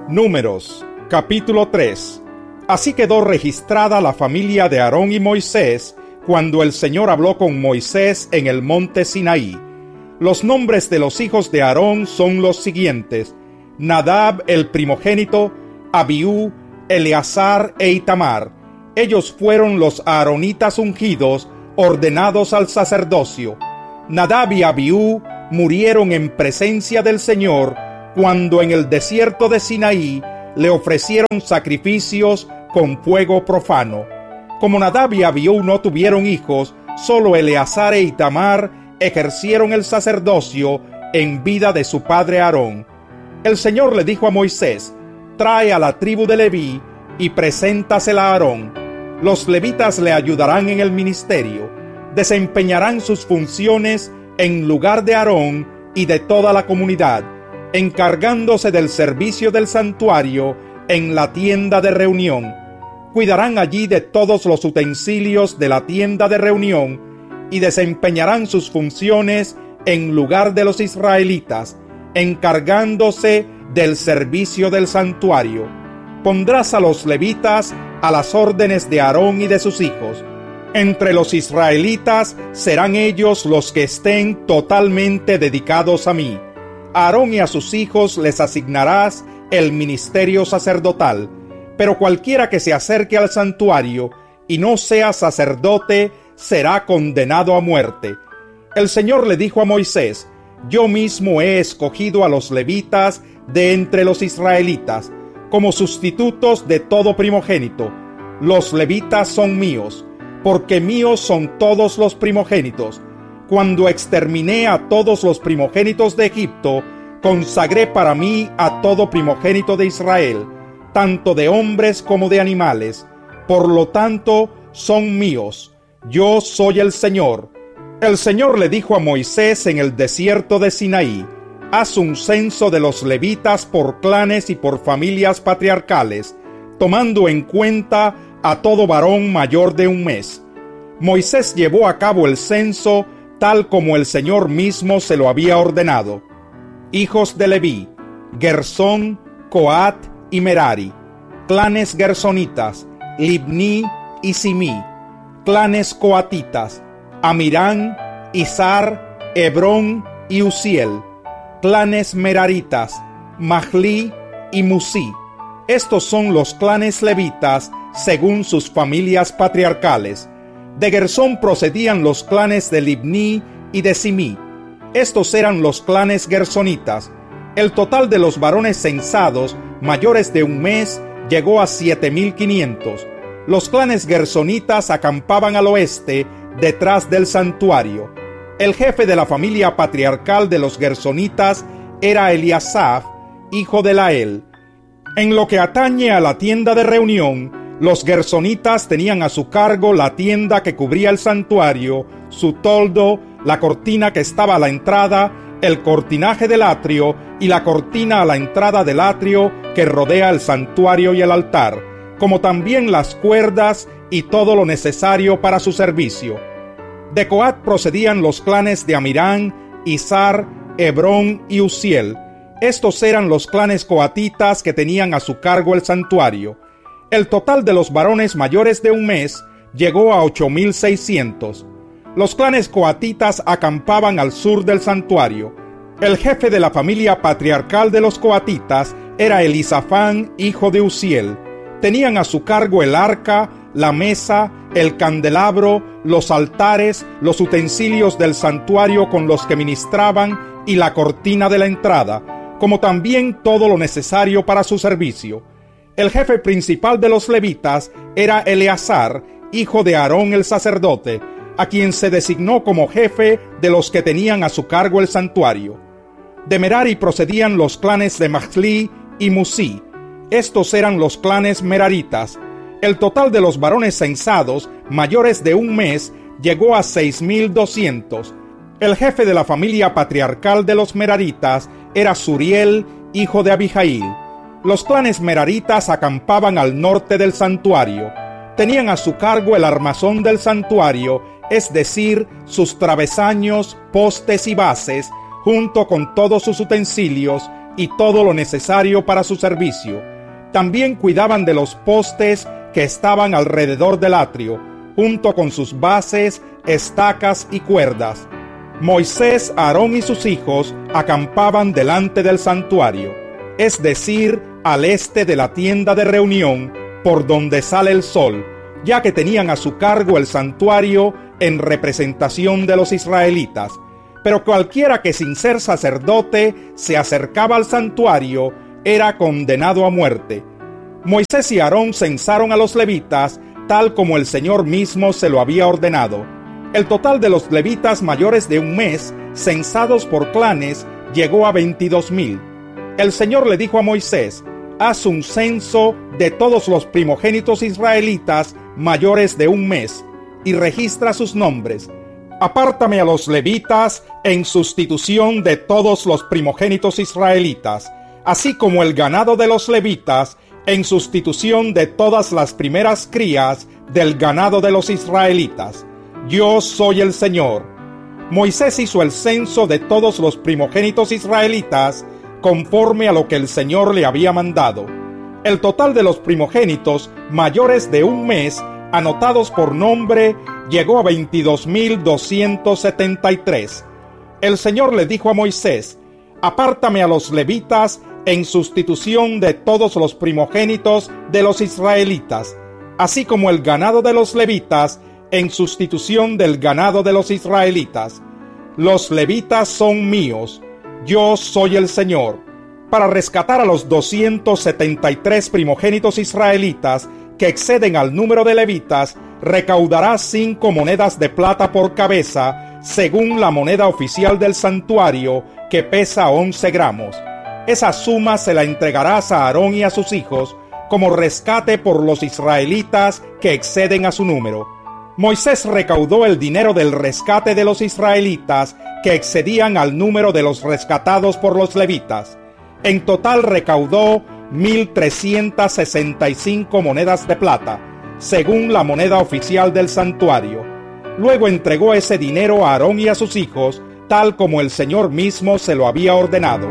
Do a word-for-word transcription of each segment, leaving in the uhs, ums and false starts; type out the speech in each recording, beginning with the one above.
Números, capítulo tres. Así quedó registrada la familia de Aarón y Moisés cuando el Señor habló con Moisés en el monte Sinaí. Los nombres de los hijos de Aarón son los siguientes: Nadab el primogénito, Abiú, Eleazar e Itamar. Ellos fueron los aaronitas ungidos, ordenados al sacerdocio. Nadab y Abiú murieron en presencia del Señor cuando en el desierto de Sinaí le ofrecieron sacrificios con fuego profano. Como Nadab y Abiú no tuvieron hijos, solo Eleazar e Itamar ejercieron el sacerdocio en vida de su padre Aarón. El Señor le dijo a Moisés: trae a la tribu de Leví y preséntasela a Aarón. Los levitas le ayudarán en el ministerio, desempeñarán sus funciones en lugar de Aarón y de toda la comunidad, encargándose del servicio del santuario en la tienda de reunión. Cuidarán allí de todos los utensilios de la tienda de reunión y desempeñarán sus funciones en lugar de los israelitas, encargándose del servicio del santuario. Pondrás a los levitas a las órdenes de Aarón y de sus hijos. Entre los israelitas serán ellos los que estén totalmente dedicados a mí. A Aarón y a sus hijos les asignarás el ministerio sacerdotal, pero cualquiera que se acerque al santuario y no sea sacerdote será condenado a muerte. El Señor le dijo a Moisés: yo mismo he escogido a los levitas de entre los israelitas como sustitutos de todo primogénito. Los levitas son míos, porque míos son todos los primogénitos. Cuando exterminé a todos los primogénitos de Egipto, consagré para mí a todo primogénito de Israel, tanto de hombres como de animales. Por lo tanto, son míos. Yo soy el Señor. El Señor le dijo a Moisés en el desierto de Sinaí: haz un censo de los levitas por clanes y por familias patriarcales, tomando en cuenta a todo varón mayor de un mes. Moisés llevó a cabo el censo tal como el Señor mismo se lo había ordenado. Hijos de Leví: Gersón, Coat y Merari. Clanes gersonitas: Libní y Simí. Clanes coatitas: Amirán, Izar, Hebrón y Uziel. Clanes meraritas: Mahli y Musí. Estos son los clanes levitas según sus familias patriarcales. De Gersón procedían los clanes de Libní y de Simí. Estos eran los clanes gersonitas. El total de los varones censados mayores de un mes llegó a siete mil quinientos. Los clanes gersonitas acampaban al oeste, detrás del santuario. El jefe de la familia patriarcal de los gersonitas era Eliasaf, hijo de Lael. En lo que atañe a la tienda de reunión, los gersonitas tenían a su cargo la tienda que cubría el santuario, su toldo, la cortina que estaba a la entrada, el cortinaje del atrio y la cortina a la entrada del atrio que rodea el santuario y el altar, como también las cuerdas y todo lo necesario para su servicio. De Coat procedían los clanes de Amirán, Izar, Hebrón y Uziel. Estos eran los clanes coatitas que tenían a su cargo el santuario. El total de los varones mayores de un mes llegó a ocho mil seiscientos. Los clanes coatitas acampaban al sur del santuario. El jefe de la familia patriarcal de los coatitas era Elisafán, hijo de Uziel. Tenían a su cargo el arca, la mesa, el candelabro, los altares, los utensilios del santuario con los que ministraban y la cortina de la entrada, como también todo lo necesario para su servicio. El jefe principal de los levitas era Eleazar, hijo de Aarón el sacerdote, a quien se designó como jefe de los que tenían a su cargo el santuario. De Merari procedían los clanes de Mahli y Musí. Estos eran los clanes meraritas. El total de los varones censados mayores de un mes llegó a seis mil doscientos. El jefe de la familia patriarcal de los meraritas era Suriel, hijo de Abijail. Los clanes meraritas acampaban al norte del santuario. Tenían a su cargo el armazón del santuario, es decir, sus travesaños, postes y bases, junto con todos sus utensilios, y todo lo necesario para su servicio. También cuidaban de los postes que estaban alrededor del atrio, junto con sus bases, estacas y cuerdas. Moisés, Aarón y sus hijos acampaban delante del santuario, es decir, al este de la tienda de reunión, por donde sale el sol, ya que tenían a su cargo el santuario en representación de los israelitas. Pero cualquiera que sin ser sacerdote se acercaba al santuario era condenado a muerte. Moisés y Aarón censaron a los levitas tal como el Señor mismo se lo había ordenado. El total de los levitas mayores de un mes, censados por clanes, llegó a veintidós mil. El Señor le dijo a Moisés: haz un censo de todos los primogénitos israelitas mayores de un mes y registra sus nombres. Apártame a los levitas en sustitución de todos los primogénitos israelitas, así como el ganado de los levitas en sustitución de todas las primeras crías del ganado de los israelitas. Yo soy el Señor. Moisés hizo el censo de todos los primogénitos israelitas conforme a lo que el Señor le había mandado. El total de los primogénitos mayores de un mes, anotados por nombre, llegó a veintidós mil doscientos setenta y tres. El Señor le dijo a Moisés: apártame a los levitas en sustitución de todos los primogénitos de los israelitas, así como el ganado de los levitas en sustitución del ganado de los israelitas. Los levitas son míos, yo soy el Señor. Para rescatar a los doscientos setenta y tres primogénitos israelitas que exceden al número de levitas, recaudará cinco monedas de plata por cabeza, según la moneda oficial del santuario, que pesa once gramos. Esa suma se la entregarás a Aarón y a sus hijos como rescate por los israelitas que exceden a su número. Moisés recaudó el dinero del rescate de los israelitas que excedían al número de los rescatados por los levitas. En total recaudó mil trescientas sesenta y cinco monedas de plata, según la moneda oficial del santuario. Luego entregó ese dinero a Aarón y a sus hijos, tal como el Señor mismo se lo había ordenado.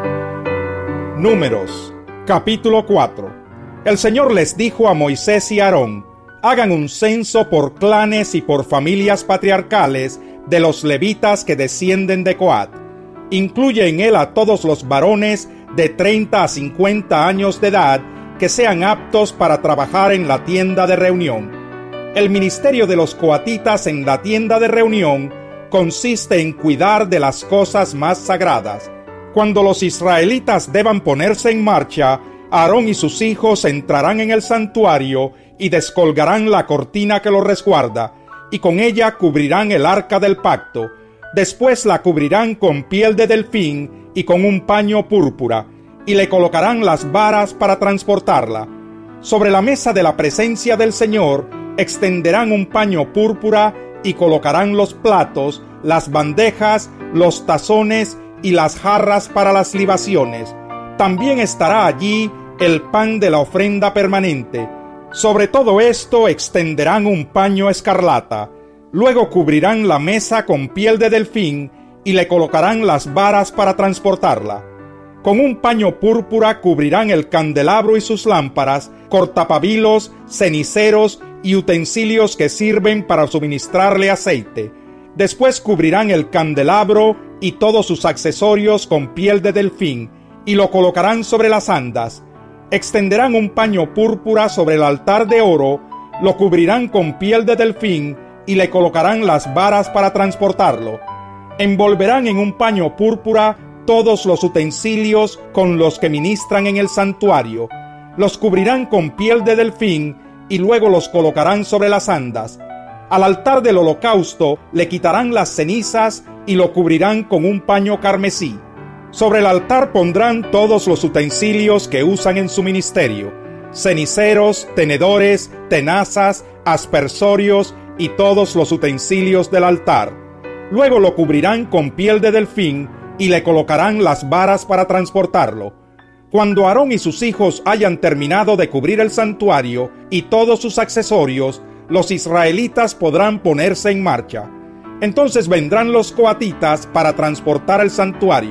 Números, capítulo cuatro. El Señor les dijo a Moisés y Aarón: hagan un censo por clanes y por familias patriarcales de los levitas que descienden de Coat. Incluye en él a todos los varones de treinta a cincuenta años de edad que sean aptos para trabajar en la tienda de reunión. El ministerio de los coatitas en la tienda de reunión consiste en cuidar de las cosas más sagradas. Cuando los israelitas deban ponerse en marcha, Aarón y sus hijos entrarán en el santuario y descolgarán la cortina que lo resguarda, y con ella cubrirán el arca del pacto. Después la cubrirán con piel de delfín y con un paño púrpura, y le colocarán las varas para transportarla. Sobre la mesa de la presencia del Señor extenderán un paño púrpura y colocarán los platos, las bandejas, los tazones y las jarras para las libaciones. También estará allí el pan de la ofrenda permanente. Sobre todo esto extenderán un paño escarlata. Luego cubrirán la mesa con piel de delfín y le colocarán las varas para transportarla. Con un paño púrpura cubrirán el candelabro y sus lámparas, cortapabilos, ceniceros y utensilios que sirven para suministrarle aceite. Después cubrirán el candelabro y todos sus accesorios con piel de delfín y lo colocarán sobre las andas. Extenderán un paño púrpura sobre el altar de oro, lo cubrirán con piel de delfín y le colocarán las varas para transportarlo. Envolverán en un paño púrpura todos los utensilios con los que ministran en el santuario. Los cubrirán con piel de delfín y luego los colocarán sobre las andas. Al altar del holocausto le quitarán las cenizas y lo cubrirán con un paño carmesí. Sobre el altar pondrán todos los utensilios que usan en su ministerio: ceniceros, tenedores, tenazas, aspersorios y todos los utensilios del altar. Luego lo cubrirán con piel de delfín y le colocarán las varas para transportarlo. Cuando Aarón y sus hijos hayan terminado de cubrir el santuario y todos sus accesorios, los israelitas podrán ponerse en marcha. Entonces vendrán los coatitas para transportar el santuario,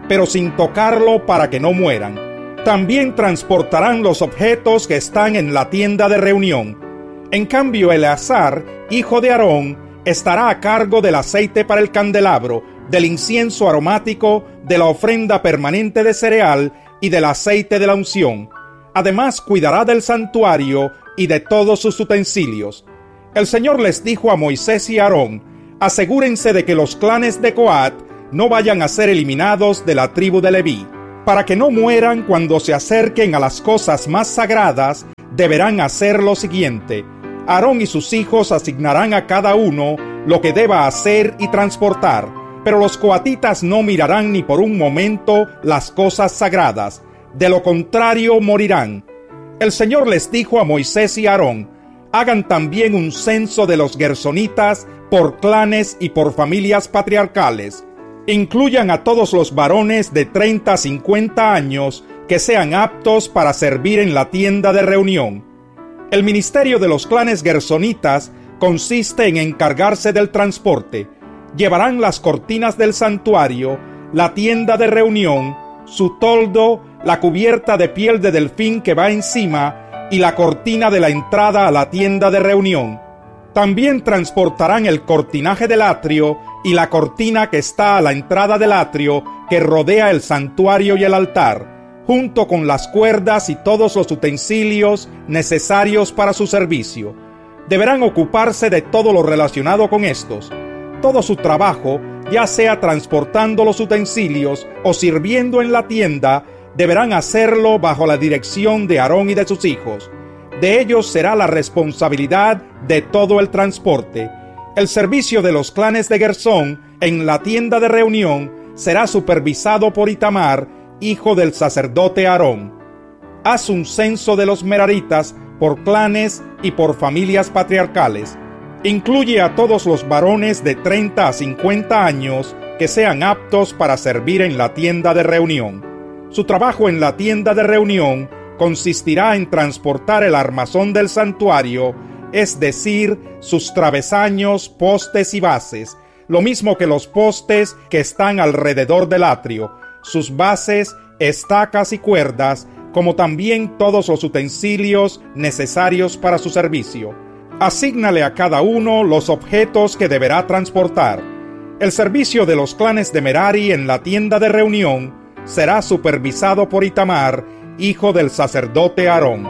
pero sin tocarlo para que no mueran. También transportarán los objetos que están en la tienda de reunión. En cambio, Eleazar, hijo de Aarón, estará a cargo del aceite para el candelabro, del incienso aromático, de la ofrenda permanente de cereal y del aceite de la unción. Además, cuidará del santuario y de todos sus utensilios. El Señor les dijo a Moisés y Aarón: asegúrense de que los clanes de Coat no vayan a ser eliminados de la tribu de Leví. Para que no mueran cuando se acerquen a las cosas más sagradas, deberán hacer lo siguiente: Aarón y sus hijos asignarán a cada uno lo que deba hacer y transportar, pero los coatitas no mirarán ni por un momento las cosas sagradas, de lo contrario morirán. El Señor les dijo a Moisés y Aarón: hagan también un censo de los gersonitas por clanes y por familias patriarcales. Incluyan a todos los varones de treinta a cincuenta años que sean aptos para servir en la tienda de reunión. El ministerio de los clanes gersonitas consiste en encargarse del transporte. Llevarán las cortinas del santuario, la tienda de reunión, su toldo, la cubierta de piel de delfín que va encima y la cortina de la entrada a la tienda de reunión. También transportarán el cortinaje del atrio y la cortina que está a la entrada del atrio que rodea el santuario y el altar, junto con las cuerdas y todos los utensilios necesarios para su servicio. Deberán ocuparse de todo lo relacionado con estos. Todo su trabajo, ya sea transportando los utensilios o sirviendo en la tienda, deberán hacerlo bajo la dirección de Aarón y de sus hijos. De ellos será la responsabilidad de todo el transporte. El servicio de los clanes de Gersón en la tienda de reunión será supervisado por Itamar, hijo del sacerdote Aarón. Haz un censo de los meraritas por clanes y por familias patriarcales. Incluye a todos los varones de treinta a cincuenta años que sean aptos para servir en la tienda de reunión. Su trabajo en la tienda de reunión consistirá en transportar el armazón del santuario, es decir, sus travesaños, postes y bases, lo mismo que los postes que están alrededor del atrio, sus bases, estacas y cuerdas, como también todos los utensilios necesarios para su servicio. Asígnale a cada uno los objetos que deberá transportar. El servicio de los clanes de Merari en la tienda de reunión será supervisado por Itamar, hijo del sacerdote Aarón.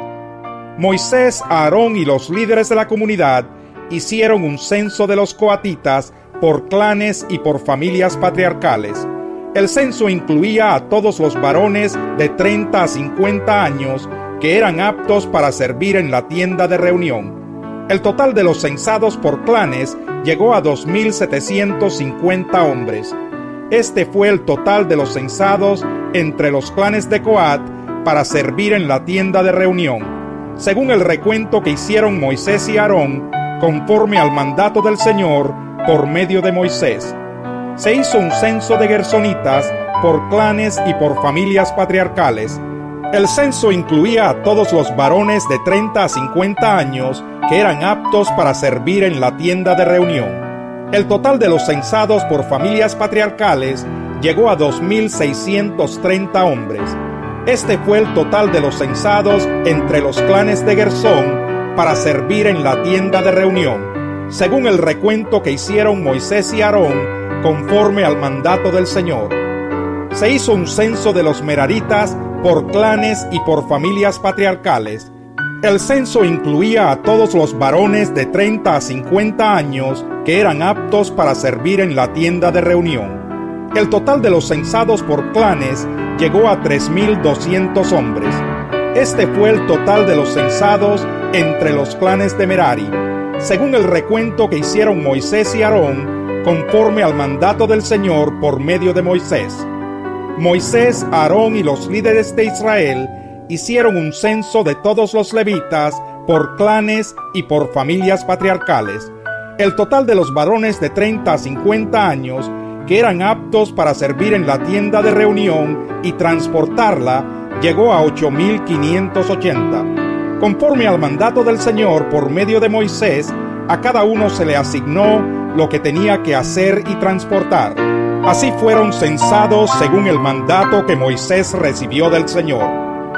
Moisés, Aarón y los líderes de la comunidad hicieron un censo de los coatitas por clanes y por familias patriarcales. El censo incluía a todos los varones de treinta a cincuenta años que eran aptos para servir en la tienda de reunión. El total de los censados por clanes llegó a dos mil setecientos cincuenta hombres. Este fue el total de los censados entre los clanes de Coat para servir en la tienda de reunión, según el recuento que hicieron Moisés y Aarón, conforme al mandato del Señor por medio de Moisés. Se hizo un censo de gersonitas por clanes y por familias patriarcales. El censo incluía a todos los varones de treinta a cincuenta años que eran aptos para servir en la tienda de reunión. El total de los censados por familias patriarcales llegó a dos mil seiscientos treinta hombres. Este fue el total de los censados entre los clanes de Gersón para servir en la tienda de reunión, según el recuento que hicieron Moisés y Aarón conforme al mandato del Señor. Se hizo un censo de los meraritas por clanes y por familias patriarcales. El censo incluía a todos los varones de treinta a cincuenta años que eran aptos para servir en la tienda de reunión. El total de los censados por clanes llegó a tres mil doscientos hombres. Este fue el total de los censados entre los clanes de Merari, según el recuento que hicieron Moisés y Aarón, conforme al mandato del Señor por medio de Moisés. Moisés, Aarón y los líderes de Israel hicieron un censo de todos los levitas por clanes y por familias patriarcales. El total de los varones de treinta a cincuenta años que eran aptos para servir en la tienda de reunión y transportarla, llegó a ocho mil quinientos ochenta. Conforme al mandato del Señor por medio de Moisés, a cada uno se le asignó lo que tenía que hacer y transportar. Así fueron censados según el mandato que Moisés recibió del Señor.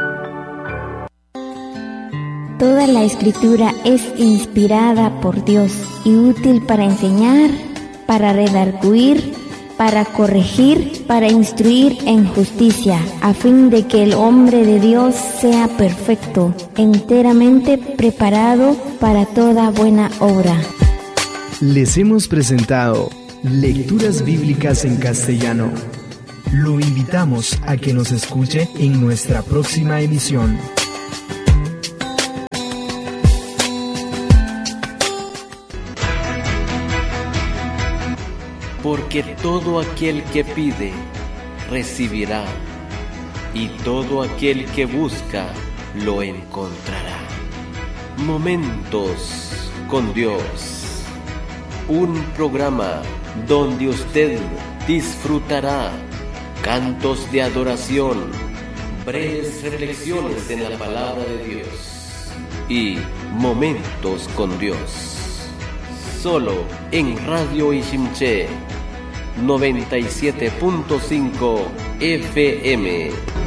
Toda la Escritura es inspirada por Dios y útil para enseñar, para redarguir, para corregir, para instruir en justicia, a fin de que el hombre de Dios sea perfecto, enteramente preparado para toda buena obra. Les hemos presentado Lecturas Bíblicas en Castellano. Lo invitamos a que nos escuche en nuestra próxima emisión. Porque todo aquel que pide, recibirá, y todo aquel que busca, lo encontrará. Momentos con Dios. Un programa donde usted disfrutará cantos de adoración, breves reflexiones en la palabra de Dios y momentos con Dios. Solo en Radio Ishimché noventa y siete punto cinco F M.